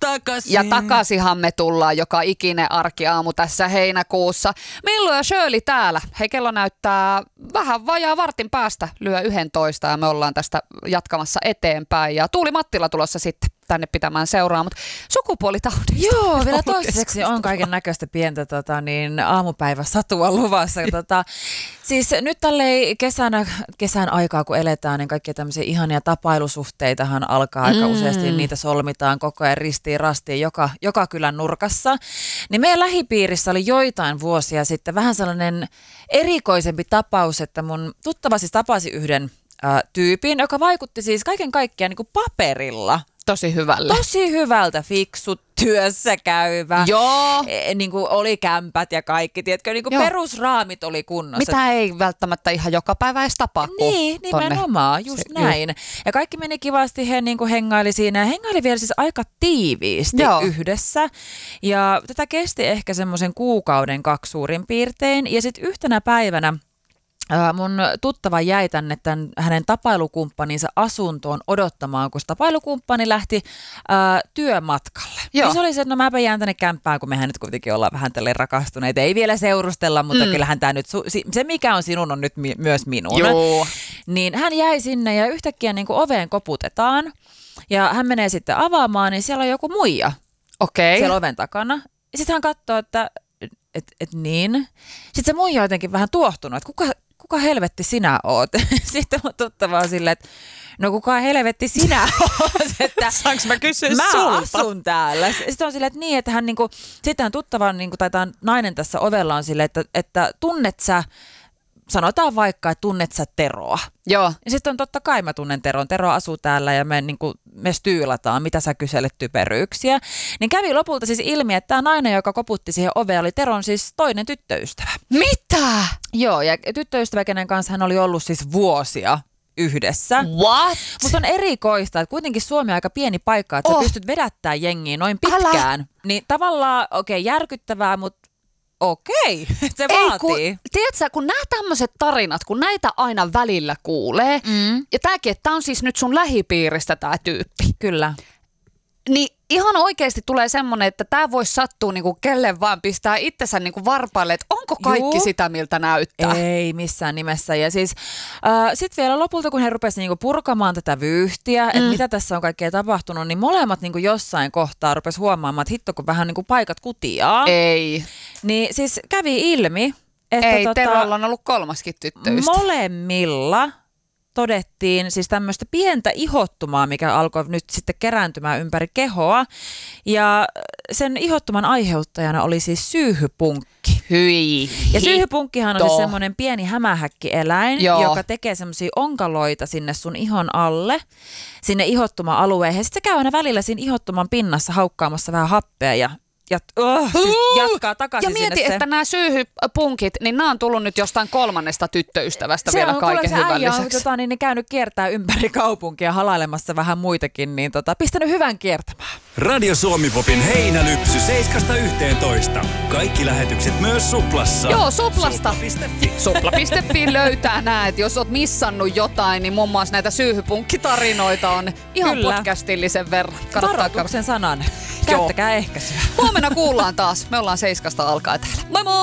takaisin. Ja takaisinhan me tullaan joka ikinen arkiaamu tässä heinäkuussa. Millu ja Shirley täällä. Hei, kello näyttää vähän vajaa vartin päästä, lyö 11 ja me ollaan tästä jatkamassa eteenpäin. Ja Tuuli Mattila tulossa sitten tänne pitämään seuraa, mutta sukupuolitaudista. Joo, vielä toistaiseksi on kaiken näköistä pientä aamupäiväsatua luvassa. Siis nyt tälleen kesän aikaa, kun eletään, niin kaikkia tämmöisiä ihania tapailusuhteitahan alkaa aika useasti. Niitä solmitaan koko ajan ristiin rastiin joka kylän nurkassa. Niin meidän lähipiirissä oli joitain vuosia sitten vähän sellainen erikoisempi tapaus, että mun tuttava siis tapasi yhden tyypin, joka vaikutti siis kaiken kaikkiaan niin kuin paperilla. Tosi hyvältä, fiksu, työssä käyvä. Joo. Niin kuin oli kämpät ja kaikki, tiedätkö, niin kuin perusraamit oli kunnossa. Mitä ei välttämättä ihan joka päivä edes tapaa. Niin, nimenomaan, just näin. Ja kaikki meni kivasti, he niin kuin hengaili siinä. Hengaili vielä siis aika tiiviisti yhdessä. Ja tätä kesti ehkä semmoisen kuukauden 2 suurin piirtein. Ja sitten yhtenä päivänä mun tuttava jäi tänne tämän hänen tapailukumppaninsa asuntoon odottamaan, kun tapailukumppani lähti työmatkalle. Niin se oli se, että no mäpä jään tänne kämppään, kun mehän nyt kuitenkin ollaan vähän tälleen rakastuneita. Ei vielä seurustella, mutta kyllähän tämä nyt, se mikä on sinun on nyt myös minun. Joo. Niin hän jäi sinne ja yhtäkkiä niin kuin oveen koputetaan ja hän menee sitten avaamaan, niin siellä on joku muija. Okei. Siellä oven takana. Ja sitten hän katsoo, että niin. Sitten se muija on jotenkin vähän tuohtunut, että kuka helvetti sinä oot? Sitten mun tuttava on silleen, että no kuka helvetti sinä oot? Että saanko mä kysyä mä sulta? asun täällä. Sitten on silleen, että niin, että hän niinku, sitten hän tuttava niinku, tai tämä nainen tässä ovella on silleen, että tunnet sä, sanotaan vaikka, että tunnet sä Teroa. Joo. Ja sitten on totta kai mä tunnen Teron. Tero asuu täällä ja me styylataan, mitä sä kyselet typeryyksiä. Niin kävi lopulta siis ilmi, että tämä nainen, joka koputti siihen oveen, oli Teron siis toinen tyttöystävä. Mitä? Joo, ja tyttöystävä, kenen kanssa hän oli ollut siis vuosia yhdessä. What? Mutta on erikoista, että kuitenkin Suomi on aaika pieni paikka, että sä pystyt vedättämään jengiä noin pitkään. Niin tavallaan, järkyttävää, mutta okei, se vaatii. Tiedätkö, kun nämä tämmöiset tarinat, kun näitä aina välillä kuulee, ja tämäkin, että tämä on siis nyt sun lähipiiristä tämä tyyppi. Kyllä. Niin ihan oikeasti tulee semmoinen, että tämä voisi sattua niinku kelle vaan pistää itsensä niinku varpaille, että onko kaikki sitä, miltä näyttää. Ei missään nimessä. Ja siis sitten vielä lopulta, kun he rupesivat niinku purkamaan tätä vyyhtiä, että mitä tässä on kaikkea tapahtunut, niin molemmat niinku jossain kohtaa rupesivat huomaamaan, että hitto kun vähän niinku paikat kutiaa. Ei. Niin siis kävi ilmi, että Terolla on ollut 3. tyttöystä. Molemmilla todettiin siis tämmöistä pientä ihottumaa, mikä alkoi nyt sitten kerääntymään ympäri kehoa. Ja sen ihottuman aiheuttajana oli siis syyhypunkki. Hyi. Ja syyhypunkkihan on siis semmoinen pieni hämähäkkieläin, joka tekee semmoisia onkaloita sinne sun ihon alle, sinne ihottuma-alueen. Ja sitten se käy aina välillä siinä ihottuman pinnassa haukkaamassa vähän happea ja siis jatkaa takaisin. Ja mieti, että nämä syyhypunkit, niin nämä on tullut nyt jostain 3. tyttöystävästä vielä kaiken hyvän lisäksi. Se on käynyt kiertää ympäri kaupunkia halailemassa vähän muitakin, niin pistänyt hyvän kiertämään. Radio Suomi-popin heinälypsy 7–11. Kaikki lähetykset myös Suplassa. Joo, Suplasta. Supla.fi löytää nää, että jos oot missannut jotain, niin muun muassa näitä syyhypunkkitarinoita on ihan podcastillisen verran. Varoituksen sanan. Käyttäkää ehkäisyä. Huomenna kuullaan taas. Me ollaan 7 alkaen täällä. Moi moi!